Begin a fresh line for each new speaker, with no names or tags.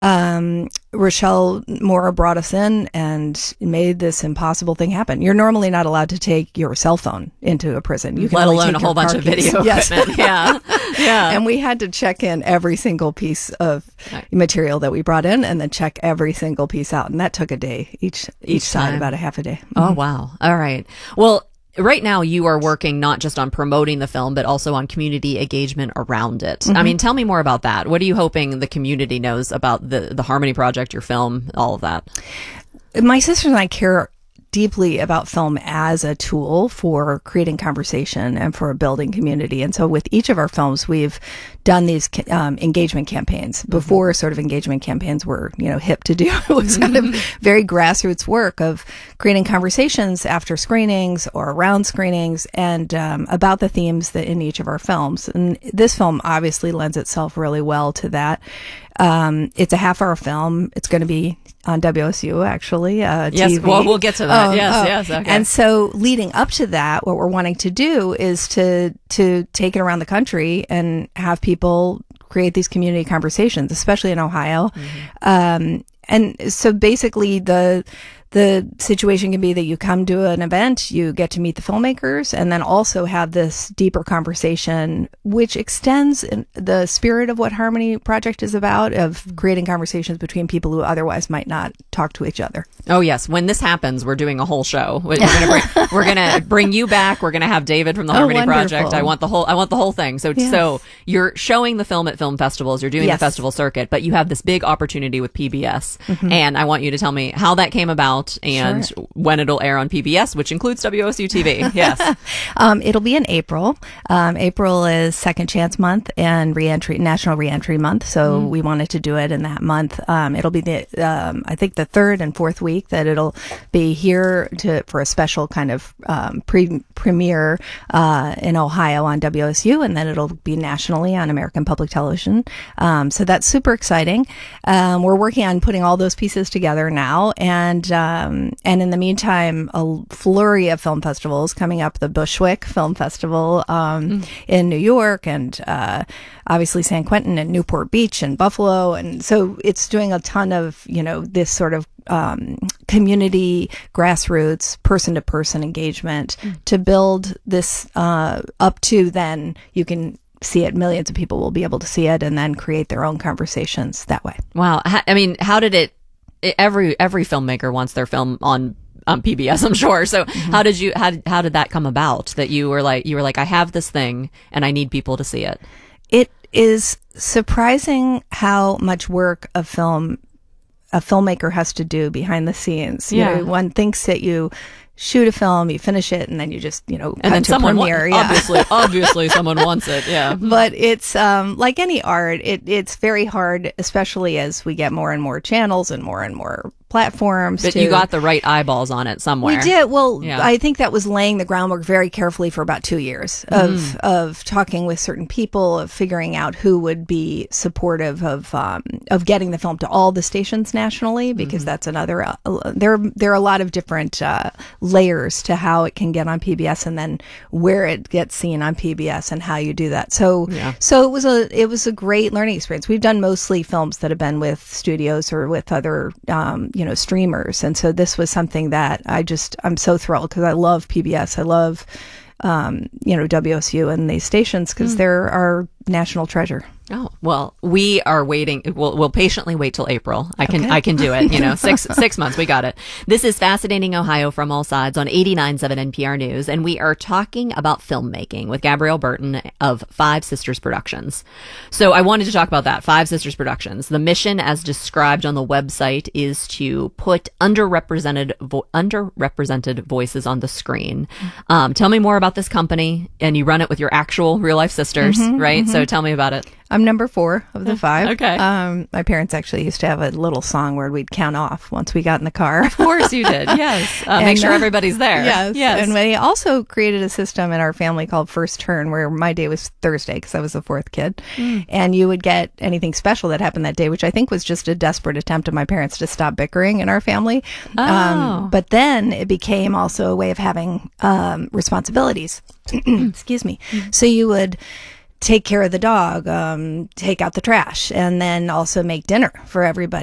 Rochelle Moore brought us in and made this impossible thing happen. You're normally not allowed to take your cell phone into a prison. You can
let
only
alone
take
a whole
your
bunch
car
of
keys.
video
Yes.
equipment. Yeah. Yeah.
And we had to check in every single piece of material that we brought in and then check every single piece out. And that took a day each side,
time.
about a half a day.
Oh, wow. All right. Well, right now you are working not just on promoting the film, but also on community engagement around it. I mean, tell me more about that. What are you hoping the community knows about the Harmony Project, your film, all of that?
My sisters and I care deeply about film as a tool for creating conversation and for building community. And so with each of our films, we've done these engagement campaigns. Before sort of engagement campaigns were, hip to do. It was kind of very grassroots work of creating conversations after screenings or around screenings and about the themes that in each of our films. And this film obviously lends itself really well to that. It's a half-hour film. It's going to be on WSU, actually.
Yes,
TV.
well, we'll get to that. Yes, okay.
And so leading up to that, what we're wanting to do is to take it around the country and have people create these community conversations, especially in Ohio. And so basically the situation can be that you come to an event, you get to meet the filmmakers, and then also have this deeper conversation, which extends the spirit of what Harmony Project is about, of creating conversations between people who otherwise might not talk to each other.
Oh, yes. When this happens, we're doing a whole show. We're going to bring you back. We're going to have David from the Harmony Project. I want the whole thing. So,
Yes.
So you're showing the film at film festivals. You're doing the festival circuit, but you have this big opportunity with PBS. And I want you to tell me how that came about and when it'll air on PBS, which includes WSU TV. Yes.
It'll be in April. April is Second Chance Month and National Reentry Month. So we wanted to do it in that month. It'll be I think the third and fourth week that it'll be here for a special kind of premiere in Ohio on WSU, and then it'll be nationally on American Public Television. So that's super exciting. We're working on putting all those pieces together now, and in the meantime, a flurry of film festivals coming up. The Bushwick Film Festival in New York, and obviously San Quentin and Newport Beach and Buffalo, and so it's doing a ton of this sort of community, grassroots, person-to-person engagement to build this up to then you can see it. Millions of people will be able to see it and then create their own conversations that way. Wow.
I mean, how did it? Every filmmaker wants their film on PBS, I'm sure. So how did that come about? That you were like, I have this thing and I need people to see it.
It is surprising how much work a filmmaker has to do behind the scenes. One thinks that you shoot a film, you finish it, and then you just,
and then someone
premiere.
Obviously someone wants it. Yeah.
But it's, like any art, it's very hard, especially as we get more and more channels and more platforms.
But you got the right eyeballs on it somewhere.
We did. Well, yeah. I think that was laying the groundwork very carefully for about 2 years of talking with certain people, of figuring out who would be supportive of getting the film to all the stations nationally, because that's another, there are a lot of different layers to how it can get on PBS and then where it gets seen on PBS and how you do that. So it was a great learning experience. We've done mostly films that have been with studios or with other, streamers. And so this was something that I'm so thrilled because I love PBS. I love, WSU and these stations because they're our national treasure.
Oh, well, we are waiting. We'll patiently wait till April. I can do it. 6 months. We got it. This is Fascinating Ohio from All Sides on 89.7 NPR News. And we are talking about filmmaking with Gabrielle Burton of Five Sisters Productions. So I wanted to talk about that. Five Sisters Productions. The mission as described on the website is to put underrepresented voices on the screen. Tell me more about this company. And you run it with your actual real life sisters, right? So tell me about it.
I'm number 4 of the 5.
Okay.
My parents actually used to have a little song where we'd count off once we got in the car.
Of course you did. Yes. Make sure everybody's there.
Yes. And they also created a system in our family called First Turn, where my day was Thursday because I was the 4th kid. And you would get anything special that happened that day, which I think was just a desperate attempt of my parents to stop bickering in our family. But then it became also a way of having responsibilities. Excuse me. So you would take care of the dog, take out the trash, and then also make dinner for everybody.